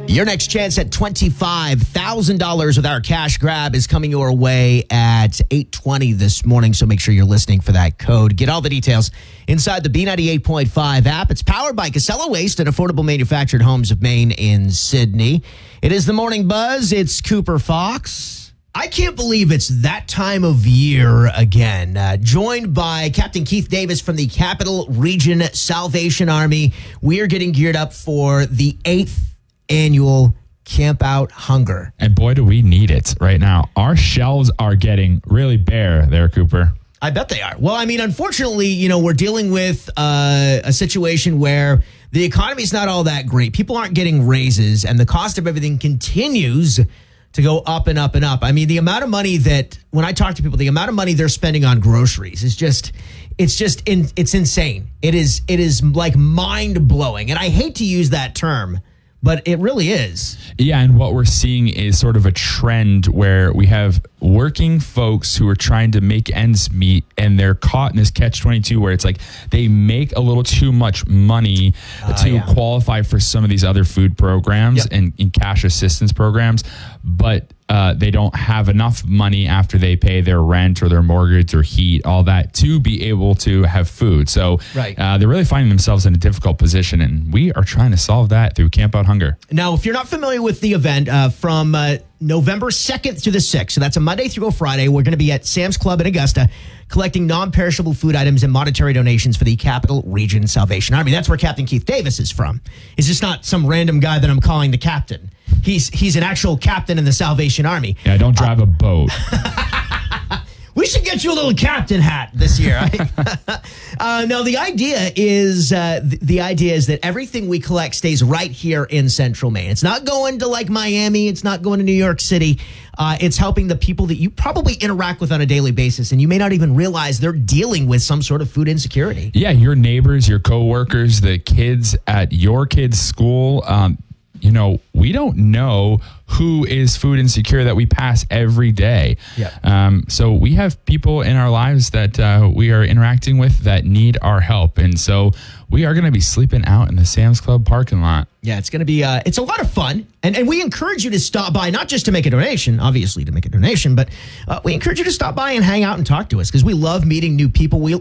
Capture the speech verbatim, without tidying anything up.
Your next chance at twenty-five thousand dollars with our cash grab is coming your way at eight twenty this morning, so make sure you're listening for that code. Get all the details inside the B ninety-eight point five app. It's powered by Casella Waste and Affordable Manufactured Homes of Maine in Sydney. It is the Morning Buzz. It's Cooper Fox. I can't believe it's that time of year again. Uh, joined by Captain Keith Davis from the Capital Region Salvation Army. We are getting geared up for the eighth annual Camp Out Hunger. And boy, do we need it right now. Our shelves are getting really bare there, Cooper. I bet they are. Well, I mean, unfortunately, you know, we're dealing with uh, a situation where the economy is not all that great. People aren't getting raises, and the cost of everything continues to go up and up and up. I mean, the amount of money that, when I talk to people, the amount of money they're spending on groceries is just, it's just, in, it's insane. It is, it is like mind-blowing. And I hate to use that term, but it really is. Yeah, and what we're seeing is sort of a trend where we have working folks who are trying to make ends meet, and they're caught in this catch twenty-two where it's like they make a little too much money uh, to yeah. qualify for some of these other food programs yep. and, and cash assistance programs, but uh, they don't have enough money after they pay their rent or their mortgage or heat, all that, to be able to have food. So right. uh, they're really finding themselves in a difficult position, and we are trying to solve that through Camp Out Hunger. Now, if you're not familiar with the event, uh, from uh, November second to the sixth, so that's a Monday through a Friday, we're going to be at Sam's Club in Augusta collecting non-perishable food items and monetary donations for the Capital Region Salvation Army. That's where Captain Keith Davis is from. It's just not some random guy that I'm calling the captain. He's he's an actual captain in the Salvation Army. Yeah, I don't drive uh, a boat. We should get you a little captain hat this year. Right? uh, no, the idea is uh, th- the idea is that everything we collect stays right here in Central Maine. It's not going to like Miami. It's not going to New York City. Uh, it's helping the people that you probably interact with on a daily basis, and you may not even realize they're dealing with some sort of food insecurity. Yeah, your neighbors, your coworkers, the kids at your kids' school. Um, you know, we don't know who is food insecure that we pass every day. Yeah. Um, so we have people in our lives that uh, we are interacting with that need our help. And so we are going to be sleeping out in the Sam's Club parking lot. Yeah, it's going to be, uh, it's a lot of fun. And and we encourage you to stop by, not just to make a donation, obviously to make a donation, but uh, we encourage you to stop by and hang out and talk to us because we love meeting new people. We